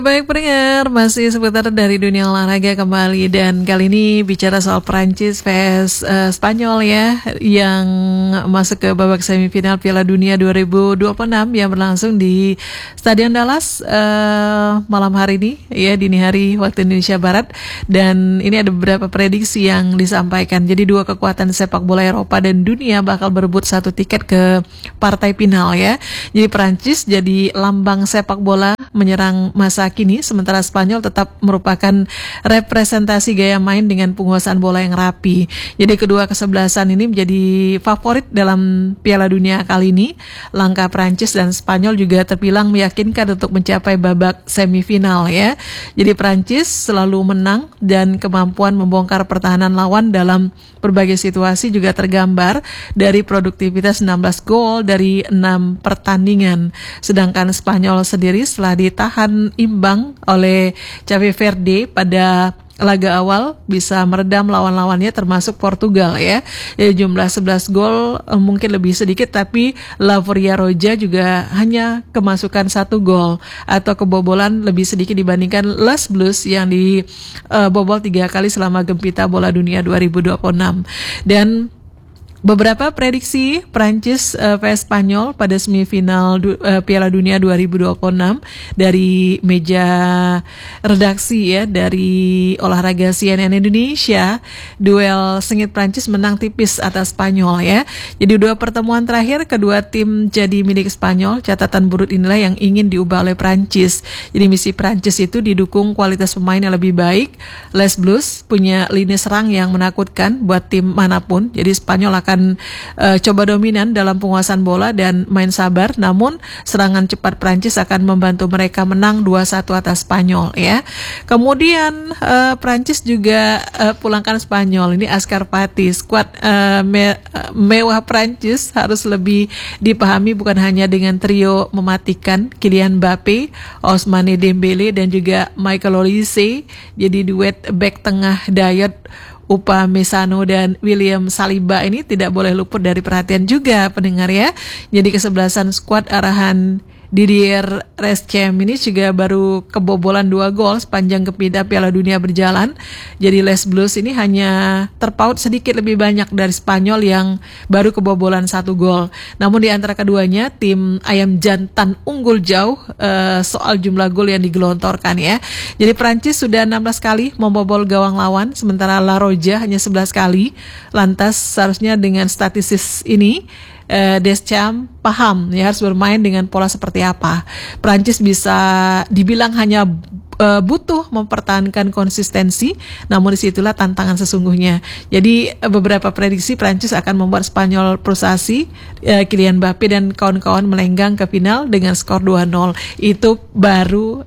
Baik pendengar, masih seputar dari dunia olahraga kembali dan kali ini bicara soal Prancis vs Spanyol ya, yang masuk ke babak semifinal Piala Dunia 2026 yang berlangsung di Stadion Dallas malam hari ini ya, dini hari waktu Indonesia Barat. Dan ini ada beberapa prediksi yang disampaikan. Jadi dua kekuatan sepak bola Eropa dan dunia bakal berebut satu tiket ke partai final ya. Jadi Prancis jadi lambang sepak bola menyerang masa kini, sementara Spanyol tetap merupakan representasi gaya main dengan penguasaan bola yang rapi. Jadi kedua kesebelasan ini menjadi favorit dalam Piala Dunia kali ini. Langkah Prancis dan Spanyol juga terbilang meyakinkan untuk mencapai babak semifinal ya. Jadi Prancis selalu menang dan kemampuan membongkar pertahanan lawan dalam berbagai situasi juga tergambar dari produktivitas 16 gol dari 6 pertandingan. Sedangkan Spanyol sendiri setelah ditahan imbang oleh Xavi Verde pada laga awal bisa meredam lawan-lawannya termasuk Portugal ya. Jumlah 11 gol mungkin lebih sedikit, tapi Lavoriya Roja juga hanya kemasukan 1 gol atau kebobolan lebih sedikit dibandingkan Les Blues yang dibobol 3 kali selama Gempita Bola Dunia 2026. Dan beberapa prediksi Prancis vs Spanyol pada semifinal Piala Dunia 2026 dari meja redaksi ya, dari olahraga CNN Indonesia. Duel sengit Prancis menang tipis atas Spanyol ya. Jadi dua pertemuan terakhir kedua tim jadi milik Spanyol. Catatan buruk inilah yang ingin diubah oleh Prancis. Jadi misi Prancis itu didukung kualitas pemain yang lebih baik. Les Blues punya lini serang yang menakutkan buat tim manapun. Jadi Spanyol akan coba dominan dalam penguasaan bola dan main sabar, namun serangan cepat Prancis akan membantu mereka menang 2-1 atas Spanyol ya. Kemudian Prancis juga pulangkan Spanyol. Ini Askar Pati, skuad mewah Prancis harus lebih dipahami bukan hanya dengan trio mematikan Kylian Mbappe, Ousmane Dembele dan juga Michael Olise. Jadi duet back tengah Dayot Upamecano dan William Saliba ini tidak boleh luput dari perhatian juga pendengar ya. Jadi kesebelasan skuad arahan Didier Deschamps ini juga baru kebobolan 2 gol sepanjang Gempita Piala Dunia berjalan. Jadi Les Blues ini hanya terpaut sedikit lebih banyak dari Spanyol yang baru kebobolan 1 gol. Namun di antara keduanya tim ayam jantan unggul jauh soal jumlah gol yang digelontorkan ya. Jadi Prancis sudah 16 kali membobol gawang lawan, sementara La Roja hanya 11 kali. Lantas seharusnya dengan statistik ini Deschamps paham ya harus bermain dengan pola seperti apa. Prancis bisa dibilang hanya butuh mempertahankan konsistensi, namun disitulah tantangan sesungguhnya. Jadi beberapa prediksi Prancis akan membuat Spanyol frustasi, Kylian Mbappe dan kawan-kawan melenggang ke final dengan skor 2-0. Itu baru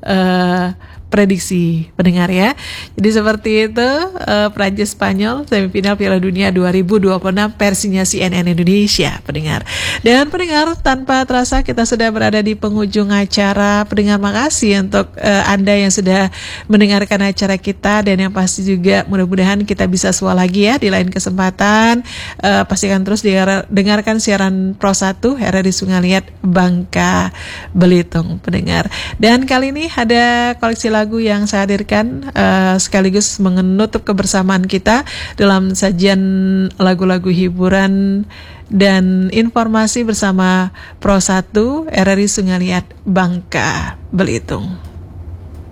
prediksi pendengar ya. Jadi seperti itu Prancis Spanyol semifinal Piala Dunia 2026 versinya CNN Indonesia pendengar. Dan pendengar, tanpa terasa kita sudah berada di penghujung acara. Pendengar, makasih untuk Anda yang sudah mendengarkan acara kita, dan yang pasti juga mudah-mudahan kita bisa sua lagi ya di lain kesempatan. Pastikan terus dengarkan siaran Pro 1 RRI Sungai Liat Bangka Belitung pendengar. Dan kali ini ada koleksi lagu yang saya hadirkan sekaligus menutup kebersamaan kita dalam sajian lagu-lagu hiburan dan informasi bersama Pro 1 RRI Sungai Liat Bangka Belitung.